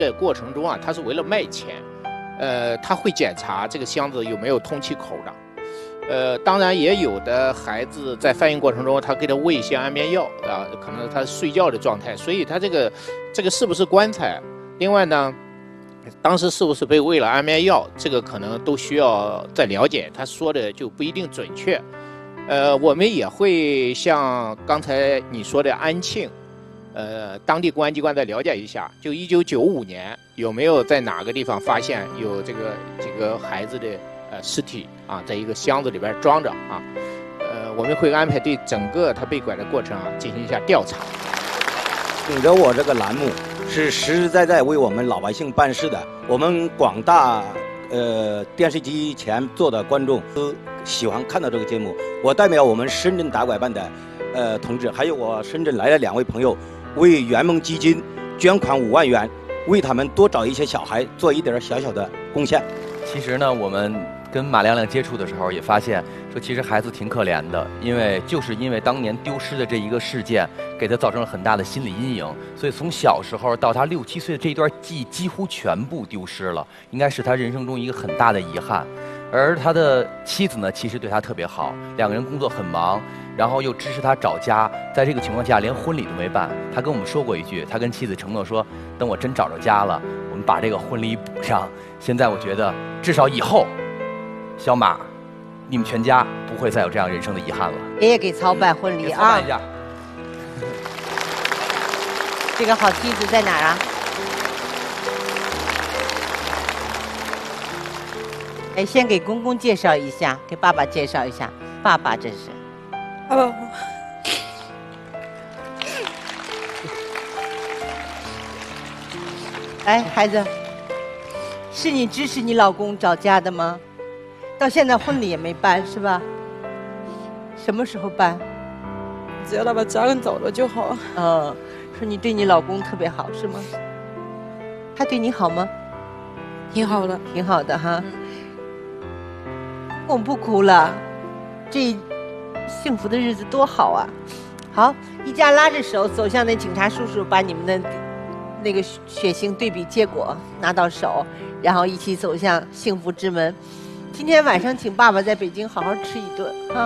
的过程中啊，他是为了卖钱，他会检查这个箱子有没有通气口的。当然也有的孩子在翻译过程中，他给他喂一些安眠药啊，可能他睡觉的状态，所以他这个是不是棺材？另外呢，当时是不是被喂了安眠药，这个可能都需要再了解，他说的就不一定准确。我们也会像刚才你说的安庆。当地公安机关再了解一下，就1995年有没有在哪个地方发现有这个孩子的尸体啊，在一个箱子里边装着啊。我们会安排对整个他被拐的过程啊进行一下调查。 顶着我这个栏目是实实在在为我们老百姓办事的，我们广大电视机前坐的观众都喜欢看到这个节目。我代表我们深圳打拐办的同志，还有我深圳来的2位朋友，为圆梦基金捐款5万元，为他们多找一些小孩做一点小小的贡献。 其实呢，我们跟马亮亮接触的时候也发现，说其实孩子挺可怜的，因为当年丢失的这一个事件，给他造成了很大的心理阴影，所以从小时候到他6、7岁的这一段记忆几乎全部丢失了，应该是他人生中一个很大的遗憾。而他的妻子呢，其实对他特别好，2个人工作很忙，然后又支持他找家，在这个情况下连婚礼都没办。他跟我们说过一句，他跟妻子承诺说，等我真找着家了，我们把这个婚礼补上。现在我觉得至少以后小马你们全家不会再有这样人生的遗憾了。 爷爷给操办婚礼啊！这个好妻子在哪儿啊？哎，先给公公介绍一下，给爸爸介绍一下。爸爸这是。 哦。 哎，孩子，是你支持你老公找家的吗？到现在婚礼也没办是吧？什么时候办？ 只要他把家人找了就好。 说你对你老公特别好是吗？他对你好吗？ 挺好的， 挺好的哈。我不哭了，这幸福的日子多好啊！好，一家拉着手走向那警察叔叔，把你们的那个血型对比结果拿到手，然后一起走向幸福之门。今天晚上请爸爸在北京好好吃一顿啊！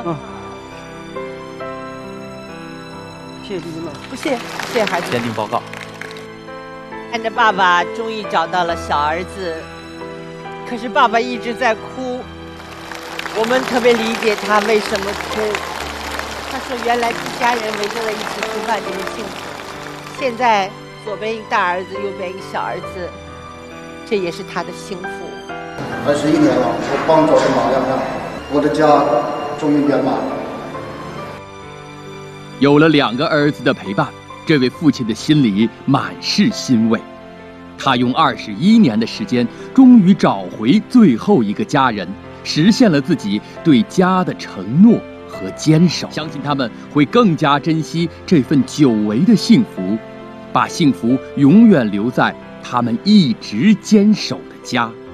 谢谢弟弟们， 不谢，谢谢孩子。 鉴定报告。 看着爸爸终于找到了小儿子，可是爸爸一直在哭。我们特别理解他为什么哭。他说原来一家人围着在一起吃饭这么幸福，现在左边一个大儿子，右边一个小儿子，这也是他的幸福。 21年了，我帮助着马亮亮，我的家终于圆满了。 有了2个儿子的陪伴，这位父亲的心里满是欣慰。他用21年的时间，终于找回最后一个家人，实现了自己对家的承诺和坚守。相信他们会更加珍惜这份久违的幸福，把幸福永远留在他们一直坚守的家。